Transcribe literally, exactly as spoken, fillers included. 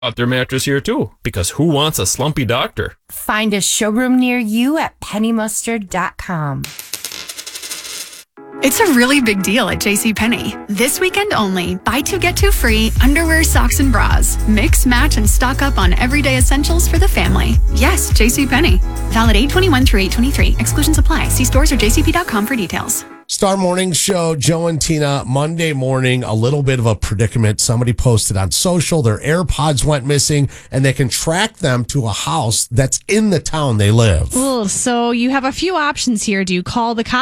Got their mattress here too, because who wants a slumpy doctor? Find a showroom near you at penny mustard dot com. It's a really big deal at JCPenney. This weekend only, buy two, get two free, underwear, socks, and bras. Mix, match, and stock up on everyday essentials for the family. Yes, JCPenney. Valid eight twenty-one through eight twenty-three. Exclusions apply. See stores or j c p dot com for details. Star Morning Show, Joe and Tina, Monday morning, a little bit of a predicament. Somebody posted on social, their AirPods went missing, and they can track them to a house that's in the town they live. Ooh, so you have a few options here. Do you call the cops?